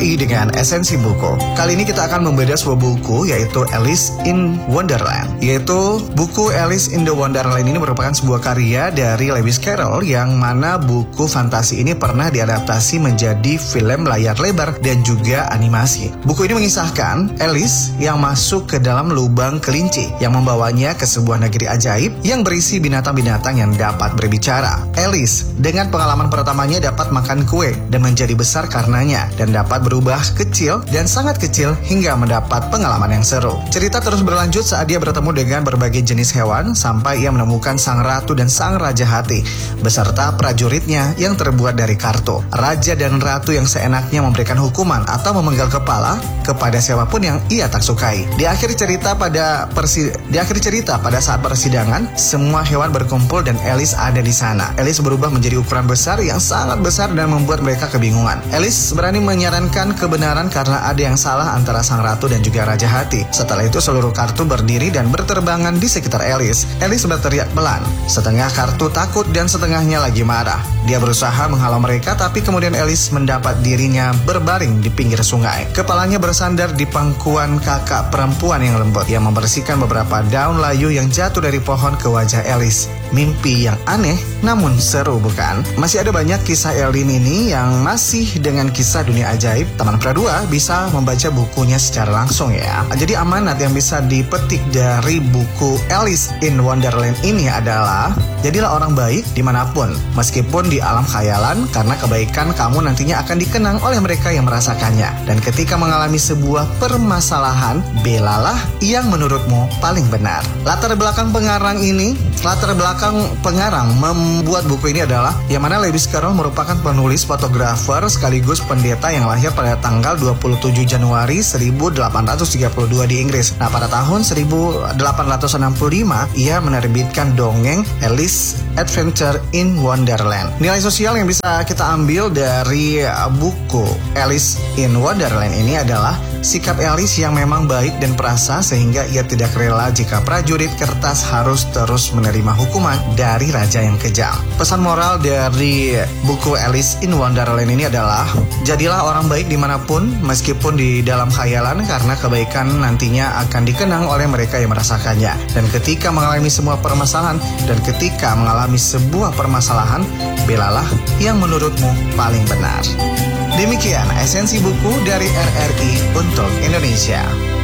RRI dengan esensi buku. Kali ini kita akan membedah sebuah buku yaitu Alice in Wonderland. Yaitu buku Alice in the Wonderland ini merupakan sebuah karya dari Lewis Carroll yang mana buku fantasi ini pernah diadaptasi menjadi film layar lebar dan juga animasi. Buku ini mengisahkan Alice yang masuk ke dalam lubang kelinci yang membawanya ke sebuah negeri ajaib yang berisi binatang-binatang yang dapat berbicara. Alice dengan pengalaman pertamanya dapat makan kue dan menjadi besar karenanya dan dapat berubah kecil dan sangat kecil hingga mendapat pengalaman yang seru. Cerita terus berlanjut saat dia bertemu dengan berbagai jenis hewan sampai ia menemukan sang ratu dan sang raja hati beserta prajuritnya yang terbuat dari kartu. Raja dan ratu yang seenaknya memberikan hukuman atau memenggal kepala kepada siapapun yang ia tak sukai. Di akhir cerita pada saat persidangan, semua hewan berkumpul dan Alice ada di sana. Alice berubah menjadi ukuran besar yang sangat besar dan membuat mereka kebingungan. Alice berani menyarankan kebenaran karena ada yang salah antara sang ratu dan juga raja hati. Setelah itu seluruh kartu berdiri dan berterbangan di sekitar Alice. Alice berteriak pelan. Setengah kartu takut dan setengahnya lagi marah. Dia berusaha menghalau mereka tapi kemudian Alice mendapat dirinya berbaring di pinggir sungai. Kepalanya bersandar di pangkuan kakak perempuan yang lembut yang membersihkan beberapa daun layu yang jatuh dari pohon ke wajah Alice. Mimpi yang aneh namun seru, bukan? Masih ada banyak kisah Elin ini yang masih dengan kisah dunia ajaib. Teman Pradua bisa membaca bukunya secara langsung ya. Jadi amanat yang bisa dipetik dari buku Alice in Wonderland ini adalah jadilah orang baik dimanapun, meskipun di alam khayalan, karena kebaikan kamu nantinya akan dikenang oleh mereka yang merasakannya. Dan ketika mengalami sebuah permasalahan, belalah yang menurutmu paling benar. Latar belakang pengarang membuat buku ini adalah yang mana Lewis Carroll merupakan penulis, fotografer sekaligus pendeta yang lahir pada tanggal 27 Januari 1832 di Inggris. Nah, pada tahun 1865 ia menerbitkan dongeng Alice Adventure in Wonderland. Nilai sosial yang bisa kita ambil dari buku Alice in Wonderland ini adalah sikap Alice yang memang baik dan perasa sehingga ia tidak rela jika prajurit kertas harus terus menerima hukuman dari raja yang kejam. Pesan moral dari buku Alice in Wonderland ini adalah jadilah orang baik dimanapun meskipun di dalam khayalan, karena kebaikan nantinya akan dikenang oleh mereka yang merasakannya. Dan ketika mengalami sebuah permasalahan, belalah yang menurutmu paling benar. Demikian esensi buku dari RRI untuk Indonesia.